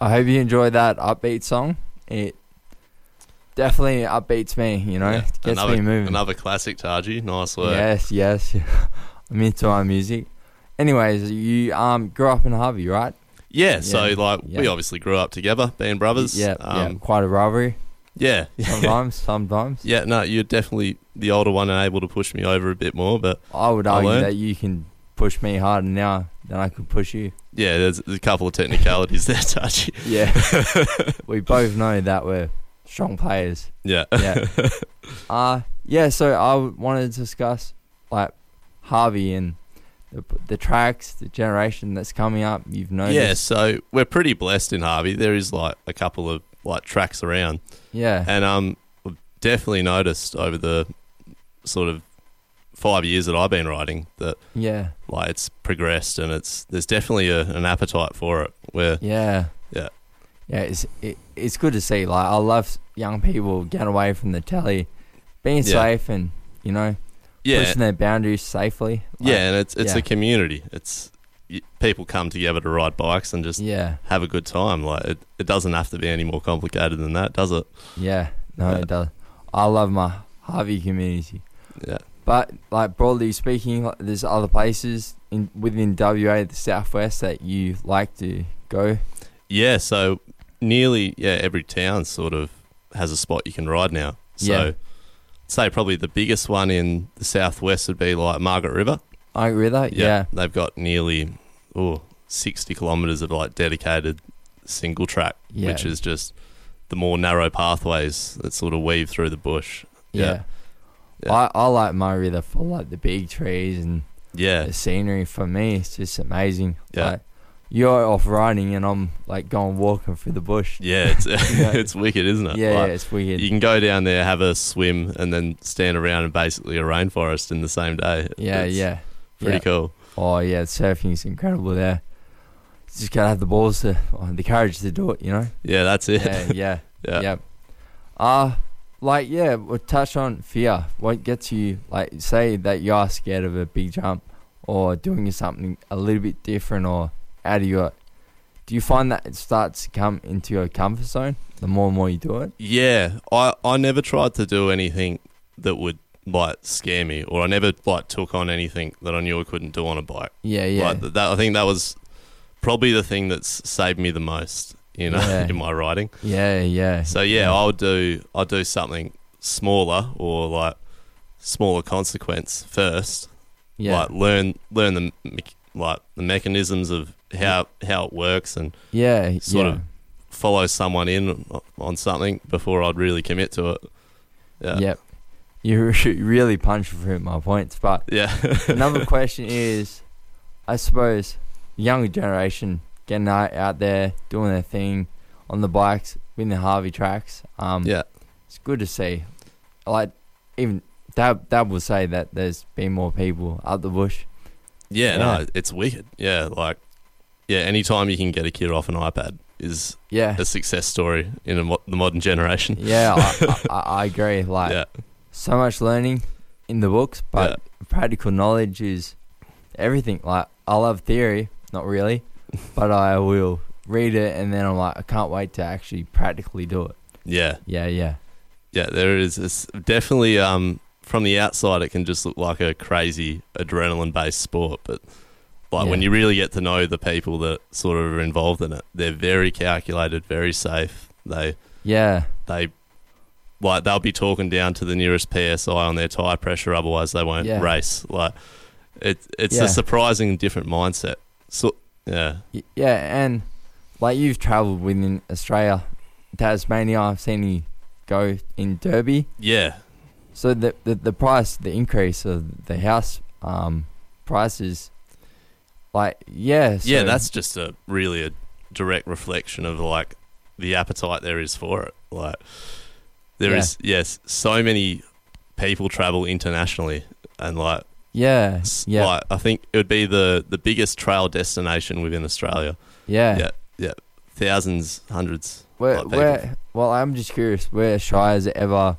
I hope you enjoyed that upbeat song. It definitely upbeats me, it gets me moving. Another classic, Taji. Nice work. Yes. I'm into my music. Anyways, you grew up in Harvey, right? Yeah, so we obviously grew up together, being brothers. Yeah, quite a rivalry. Yeah. Sometimes. Yeah, no, you're definitely the older one and able to push me over a bit more, but I would argue that you can push me harder now than I could push you. Yeah, there's a couple of technicalities there, Taji. Yeah. We both know that we're strong players. Yeah. Yeah. So I wanted to discuss Harvey and the tracks, the generation that's coming up. You've noticed. Yeah, so we're pretty blessed in Harvey. There is a couple of tracks around. Yeah. And we've definitely noticed over the sort of 5 years that I've been riding that it's progressed, and there's definitely an appetite for it. It's good to see. I love young people getting away from the telly, being safe, and pushing their boundaries safely. And it's a community. People come together to ride bikes and just have a good time. It doesn't have to be any more complicated than that, does it? It does. I love my Harvey community. Yeah. But broadly speaking, there's other places within WA, the southwest, that you like to go. Yeah, so nearly every town sort of has a spot you can ride now. So I'd say probably the biggest one in the southwest would be Margaret River. Margaret River, yeah. They've got nearly 60 kilometres of dedicated single track, which is just the more narrow pathways that sort of weave through the bush. Yeah. I like Margaret River for the big trees and the scenery. For me, it's just amazing. Yeah. You're off riding and I'm going walking through the bush. Yeah, it's it's wicked, isn't it? Yeah, it's wicked. You can go down there, have a swim, and then stand around in basically a rainforest in the same day. Pretty cool. Oh yeah, surfing is incredible there. You just gotta have the balls the courage to do it, Yeah, that's it. Yeah. We'll touch on fear. What gets you, say that you are scared of a big jump or doing something a little bit different or out of do you find that it starts to come into your comfort zone the more and more you do it? Yeah, I never tried to do anything that would scare me, or I never took on anything that I knew I couldn't do on a bike. Yeah. I think that was probably the thing that's saved me the most, in my riding. Yeah. So I'll do something smaller or smaller consequence first. Yeah. Learn the mechanisms of how it works and sort of follow someone in on something before I'd really commit to it. Yeah. Yep. You really punched through my points, but another question is, I suppose, the younger generation getting out there, doing their thing on the bikes, with the Harvey tracks. It's good to see. Even Dad will say that there's been more people up the bush. No, it's wicked. Anytime you can get a kid off an iPad is a success story in the modern generation. I agree. So much learning in the books, but practical knowledge is everything. I love theory, not really, but I will read it and then I'm I can't wait to actually practically do it. Yeah, there is. It's definitely from the outside it can just look like a crazy adrenaline-based sport, but when you really get to know the people that sort of are involved in it, they're very calculated, very safe. They'll be talking down to the nearest PSI on their tyre pressure, otherwise they won't race. It's a surprising different mindset. So and you've travelled within Australia, Tasmania. I've seen you go in Derby. Yeah. So the price, the increase of the house prices, that's just really a direct reflection of the appetite there is for it. There is so many people travel internationally, and I think it would be the biggest trail destination within Australia. Thousands, hundreds. I'm just curious, where Shire's ever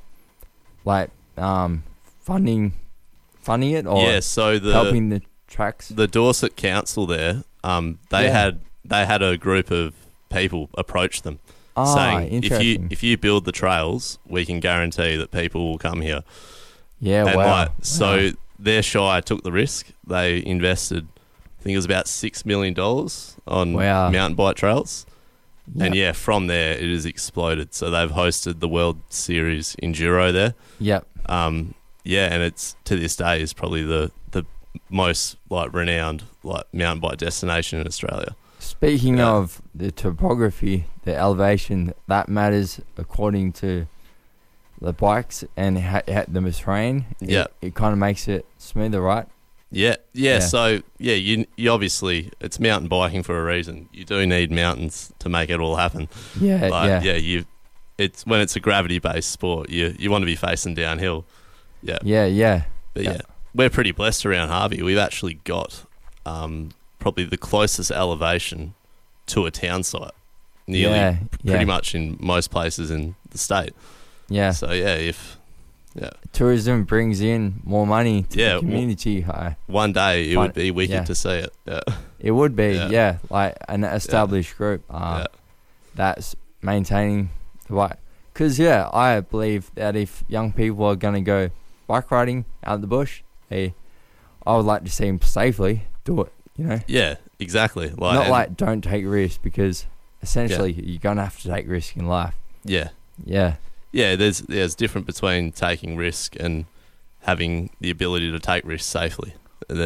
funding it or helping the tracks? The Dorset Council there, they had a group of people approach them, saying if you build the trails, we can guarantee that people will come here. Yeah, and wow. So their Shire took the risk. They invested, I think it was about $6 million on mountain bike trails. Yep. And from there it has exploded. So they've hosted the World Series Enduro there. Yep. And it's to this day is probably the most renowned mountain bike destination in Australia. Speaking of the topography, the elevation, that matters according to the bikes and the terrain. It kind of makes it smoother, right? Yeah. So you obviously, it's mountain biking for a reason. You do need mountains to make it all happen. It's when it's a gravity based sport, you want to be facing downhill. But we're pretty blessed around Harvey. We've actually got probably the closest elevation to a town site, pretty much in most places in the state. So tourism brings in more money to the community. One day it would be wicked to see it. It would be, like an established group that's maintaining the bike. Because I believe that if young people are going to go bike riding out of the bush, I would like to see them safely do it. Yeah, exactly. Don't take risks, because essentially you're going to have to take risk in life. Yeah, there's difference between taking risk and having the ability to take risks safely.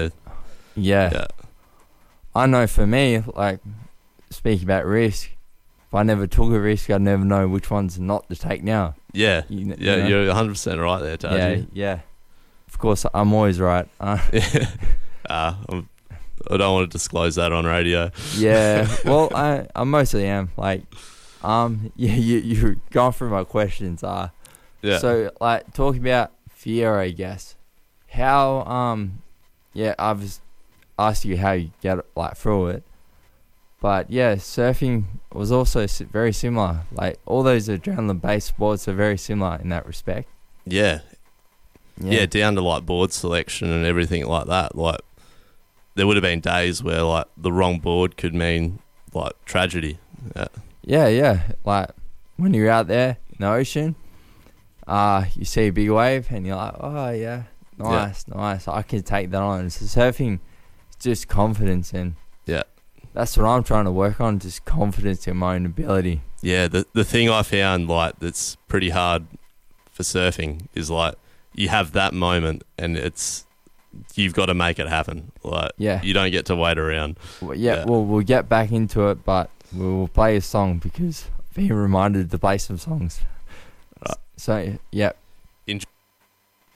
I know for me, speaking about risk, if I never took a risk, I'd never know which ones not to take now. You're 100% right there, Taji. Yeah. Of course, I'm always right. I don't want to disclose that on radio. Yeah, well, I mostly am. You're going through my questions. So, talking about fear, I guess. How, I've asked you how you get through it. But surfing was also very similar. All those adrenaline-based sports are very similar in that respect. Yeah, down to board selection and everything like that. There would have been days where the wrong board could mean tragedy. Yeah. When you're out there in the ocean, you see a big wave and you're like, oh yeah, nice. I can take that on. So surfing is just confidence, and that's what I'm trying to work on, just confidence in my own ability. Yeah, the thing I found that's pretty hard for surfing is you have that moment and you've got to make it happen. You don't get to wait around. Well, we'll get back into it, but we'll play a song because I've been reminded to play some songs. Right. So, Enjoy.